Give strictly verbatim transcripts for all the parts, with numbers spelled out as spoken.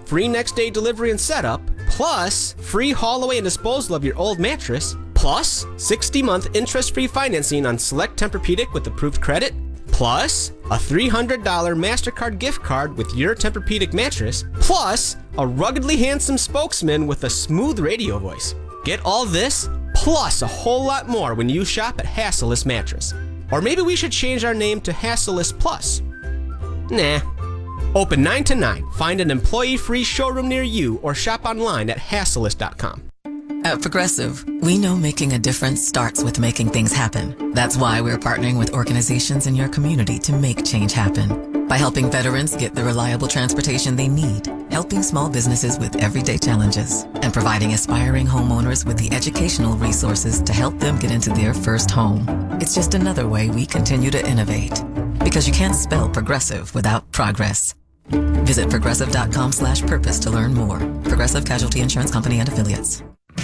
free next day delivery and setup, plus free haul away and disposal of your old mattress, plus sixty month interest-free financing on select Tempur-Pedic with approved credit, plus a three hundred dollars MasterCard gift card with your Tempur-Pedic mattress, plus a ruggedly handsome spokesman with a smooth radio voice. Get all this, plus a whole lot more when you shop at Hassellist Mattress. Or maybe we should change our name to Hassellist Plus. Nah. Open nine to nine. Find an employee-free showroom near you or shop online at Hassellist dot com. At Progressive, we know making a difference starts with making things happen. That's why we're partnering with organizations in your community to make change happen. By helping veterans get the reliable transportation they need, helping small businesses with everyday challenges, and providing aspiring homeowners with the educational resources to help them get into their first home. It's just another way we continue to innovate. Because you can't spell progressive without progress. Visit progressive.com slash purpose to learn more. Progressive Casualty Insurance Company and Affiliates.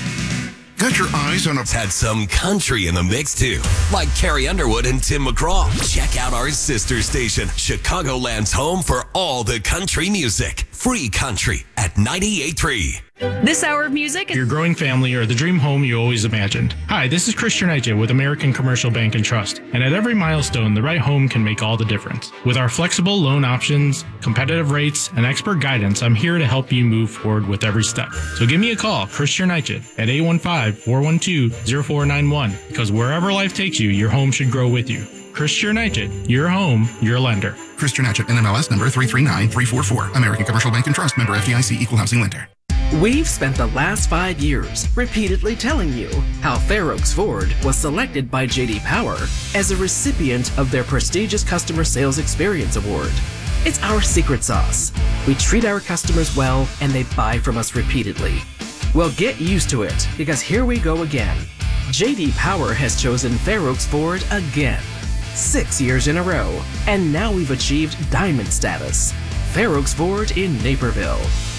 Got your eyes on a... Had some country in the mix, too. Like Carrie Underwood and Tim McGraw. Check out our sister station, Chicagoland's home for all the country music. Free country at ninety-eight point three. This hour of music is your growing family or the dream home you always imagined. Hi, this is Chris Chernice with American Commercial Bank and Trust. And at every milestone, the right home can make all the difference. With our flexible loan options, competitive rates, and expert guidance, I'm here to help you move forward with every step. So give me a call, Chris Chernice, at eight one five, four one two, zero four nine one. Because wherever life takes you, your home should grow with you. Chris Chernice, your home, your lender. Chris Chernice, N M L S number three three nine three four four. American Commercial Bank and Trust, member F D I C, equal housing lender. We've spent the last five years repeatedly telling you how Fair Oaks Ford was selected by J D Power as a recipient of their prestigious Customer Sales Experience Award. It's our secret sauce. We treat our customers well and they buy from us repeatedly. Well, get used to it, because here we go again. J D Power has chosen Fair Oaks Ford again. Six years in a row, and now we've achieved Diamond status. Fair Oaks Ford in Naperville.